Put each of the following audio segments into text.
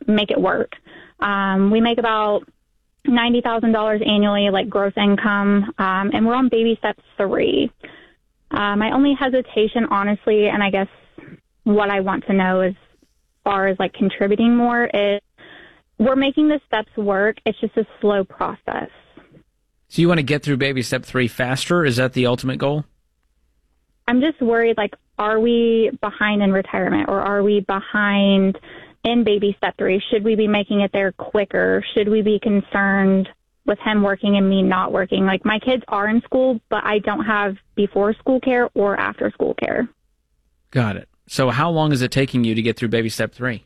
make it work. We make about $90,000 annually, like gross income, and we're on baby step 3. My only hesitation, honestly, and I guess what I want to know as far as like contributing more is we're making the steps work. It's just a slow process. So you want to get through baby step 3 faster? Is that the ultimate goal? I'm just worried, like, are we behind in retirement or are we behind in baby step 3? Should we be making it there quicker? Should we be concerned with him working and me not working? Like, my kids are in school, but I don't have before school care or after school care. Got it. So how long is it taking you to get through baby step 3?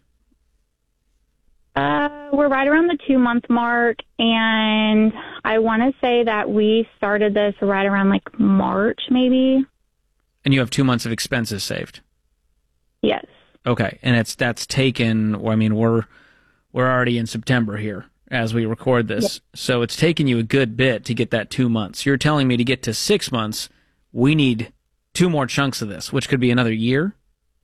We're right around the 2-month mark, and I want to say that we started this right around like March, maybe. And you have 2 months of expenses saved? Yes. Okay, and that's taken, I mean, we're already in September here as we record this, so it's taken you a good bit to get that 2 months. You're telling me to get to 6 months, we need 2 more chunks of this, which could be another year?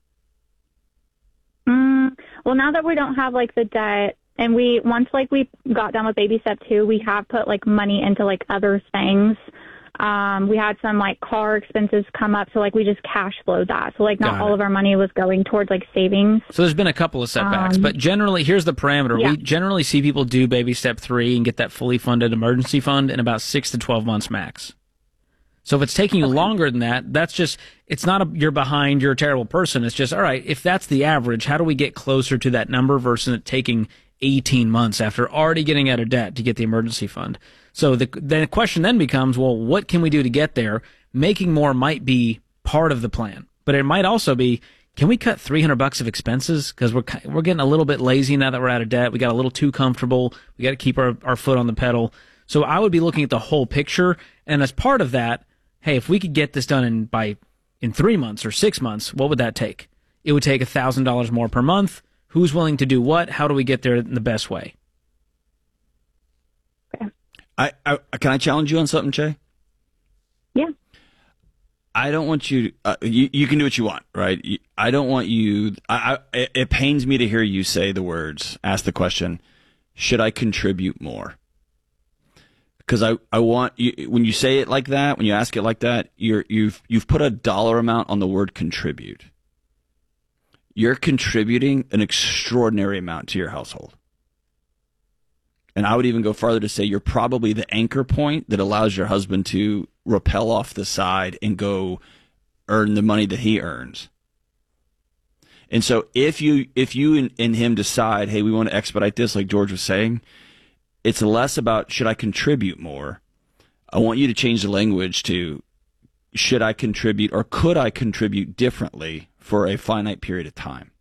Well, now that we don't have like the debt, and once like we got done with baby step 2, we have put like money into like other things. We had some like car expenses come up, so like we just cash flowed that. So like not all of our money was going towards like savings. So there's been a couple of setbacks, but generally here's the parameter. Yeah. We generally see people do baby step 3 and get that fully funded emergency fund in about 6 to 12 months max. So if it's taking you longer than that, that's just, it's not you're behind, you're a terrible person. It's just, all right, if that's the average, how do we get closer to that number versus it taking 18 months after already getting out of debt to get the emergency fund? So the question then becomes, well, what can we do to get there? Making more might be part of the plan, but it might also be, can we cut $300 of expenses? Because we're getting a little bit lazy now that we're out of debt. We got a little too comfortable. We got to keep our foot on the pedal. So I would be looking at the whole picture, and as part of that, hey, if we could get this done in 3 months or 6 months, what would that take? It would take $1,000 more per month. Who's willing to do what? How do we get there in the best way? Okay. Can I challenge you on something, Che? Yeah. I don't want you. You can do what you want, right? I don't want you. It pains me to hear you say the words. Ask the question: should I contribute more? Because I want you, when you say it like that, when you ask it like that, you've put a dollar amount on the word contribute. You're contributing an extraordinary amount to your household. And I would even go farther to say you're probably the anchor point that allows your husband to rappel off the side and go earn the money that he earns. And so if you and him decide, hey, we want to expedite this, like George was saying, it's less about should I contribute more. I want you to change the language to should I contribute or could I contribute differently for a finite period of time.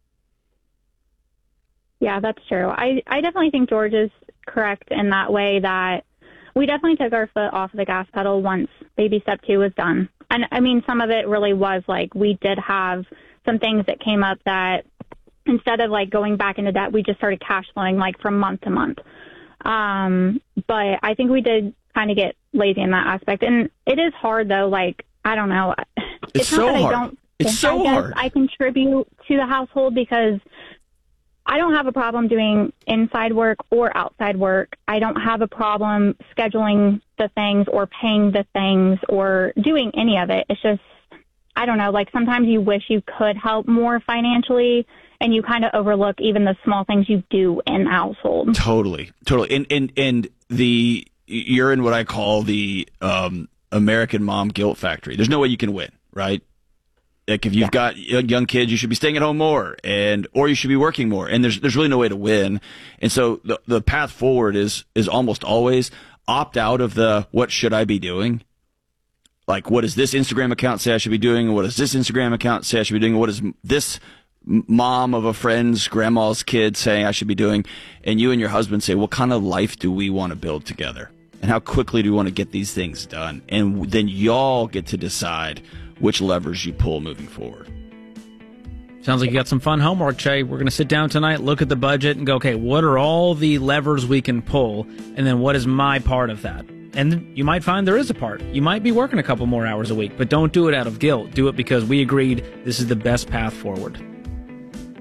Yeah, that's true. I definitely think George is correct in that way, that we definitely took our foot off the gas pedal once baby step 2 was done. And I mean, some of it really was like we did have some things that came up that instead of like going back into debt, we just started cash flowing like from month to month. But I think we did kind of get lazy in that aspect. And it is hard though. Like, I don't know. It's so hard. It's so hard. I contribute to the household because I don't have a problem doing inside work or outside work. I don't have a problem scheduling the things or paying the things or doing any of it. It's just, I don't know, like sometimes you wish you could help more financially and you kind of overlook even the small things you do in the household. Totally. And you're in what I call the American mom guilt factory. There's no way you can win, right? Like if you've got young kids, you should be staying at home more, or you should be working more. And there's really no way to win. And so the path forward is almost always opt out of the what should I be doing? Like what does this Instagram account say I should be doing? What does this Instagram account say I should be doing? What does this mom of a friend's grandma's kid saying I should be doing? And you and your husband say, what kind of life do we want to build together? And how quickly do we want to get these things done? And then y'all get to decide which levers you pull moving forward. Sounds like you got some fun homework, Che. We're going to sit down tonight, look at the budget, and go, okay, what are all the levers we can pull? And then what is my part of that? And you might find there is a part. You might be working a couple more hours a week, but don't do it out of guilt. Do it because we agreed this is the best path forward.